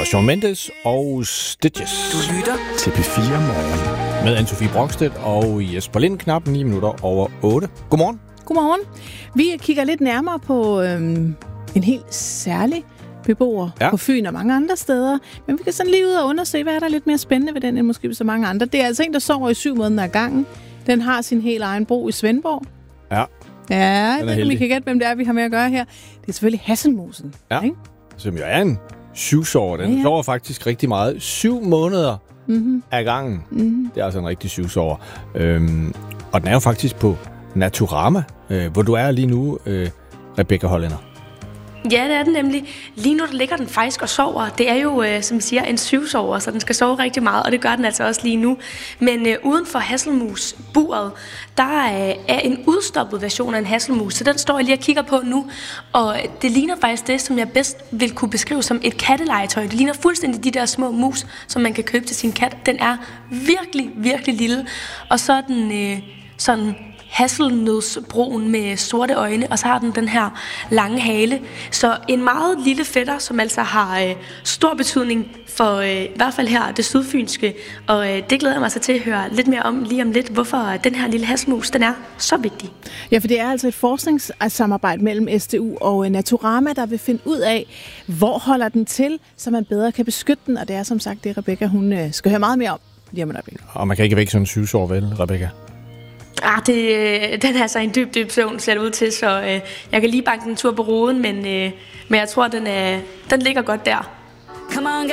Shawn Mendes og Stitches. Du lytter til P4 Morgen. Med Anne-Sophie Brockstedt og Jesper Lind, knap 9 minutter over 8. Godmorgen. Godmorgen. Vi kigger lidt nærmere på en helt særlig beboer på Fyn og mange andre steder. Men vi kan sådan lige ud og undersøge, hvad er der lidt mere spændende ved den, end måske så mange andre. Det er altså en, der sover i 7 måneder ad gangen. Den har sin helt egen bro i Svendborg. Ja. Ja, jeg ved ikke, om I kan gætte, hvem det er, vi har med at gøre her. Det er selvfølgelig hasselmusen. Ja, ikke? Som jo er en syvsover. Den sover faktisk rigtig meget. 7 måneder ad gangen. Det er altså en rigtig syvsover. Og den er jo faktisk på Naturama, hvor du er lige nu, Rebecca Hollænder. Ja, det er den nemlig. Lige nu der ligger den faktisk og sover. Det er jo, som jeg siger, en syvsover, så den skal sove rigtig meget, og det gør den altså også lige nu. Men uden for hasselmusburet, der er en udstoppet version af en hasselmus, så den står jeg lige og kigger på nu. Og det ligner faktisk det, som jeg bedst vil kunne beskrive som et kattelegetøj. Det ligner fuldstændig de der små mus, som man kan købe til sin kat. Den er virkelig, virkelig lille. Og så er den sådan hasselnødsbrun med sorte øjne, og så har den her lange hale. Så en meget lille fætter, som altså har stor betydning for i hvert fald her det sydfynske, og det glæder jeg mig så til at høre lidt mere om lige om lidt, hvorfor den her lille hasselmus, den er så vigtig. Ja, for det er altså et forskningssamarbejde mellem SDU og Naturama, der vil finde ud af, hvor holder den til, så man bedre kan beskytte den, og det er som sagt det, Rebecca, hun skal høre meget mere om lige om et øjeblik. Og man kan ikke vække sådan en syvsover, vel, Rebecca? Den er så en dyb søvn, ser det ud til, så jeg kan lige banke en tur på roden, men jeg tror, den ligger godt der. Come on,